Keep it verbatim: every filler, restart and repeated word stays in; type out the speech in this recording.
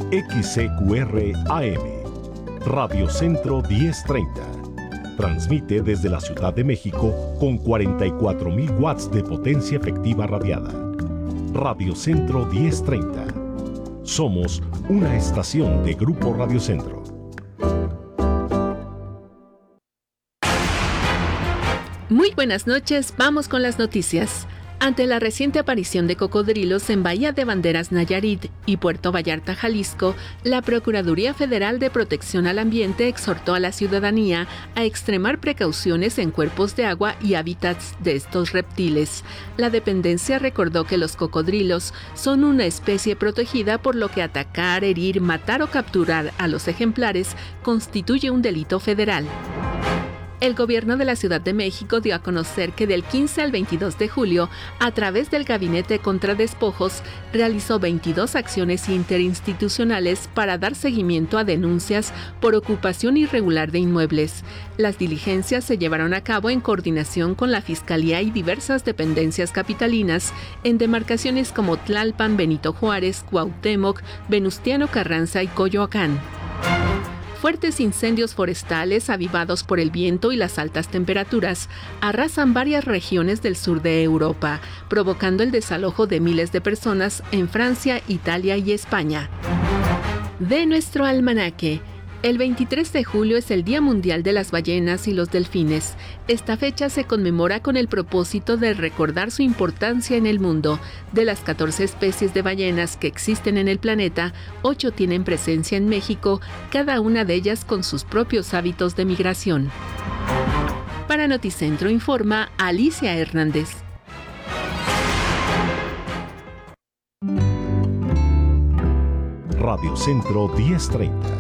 X C Q R A M, Radio Centro diez treinta. Transmite desde la Ciudad de México con cuarenta y cuatro mil watts de potencia efectiva radiada. Radio Centro diez treinta. Somos una estación de Grupo Radio Centro. Muy buenas noches, vamos con las noticias. Ante la reciente aparición de cocodrilos en Bahía de Banderas, Nayarit y Puerto Vallarta, Jalisco, la Procuraduría Federal de Protección al Ambiente exhortó a la ciudadanía a extremar precauciones en cuerpos de agua y hábitats de estos reptiles. La dependencia recordó que los cocodrilos son una especie protegida, por lo que atacar, herir, matar o capturar a los ejemplares constituye un delito federal. El gobierno de la Ciudad de México dio a conocer que del quince al veintidós de julio, a través del Gabinete contra Despojos, realizó veintidós acciones interinstitucionales para dar seguimiento a denuncias por ocupación irregular de inmuebles. Las diligencias se llevaron a cabo en coordinación con la Fiscalía y diversas dependencias capitalinas en demarcaciones como Tlalpan, Benito Juárez, Cuauhtémoc, Venustiano Carranza y Coyoacán. Fuertes incendios forestales avivados por el viento y las altas temperaturas arrasan varias regiones del sur de Europa, provocando el desalojo de miles de personas en Francia, Italia y España. De nuestro almanaque. El veintitrés de julio es el Día Mundial de las Ballenas y los Delfines. Esta fecha se conmemora con el propósito de recordar su importancia en el mundo. De las catorce especies de ballenas que existen en el planeta, ocho tienen presencia en México, cada una de ellas con sus propios hábitos de migración. Para Noticentro informa Alicia Hernández. Radio Centro diez treinta.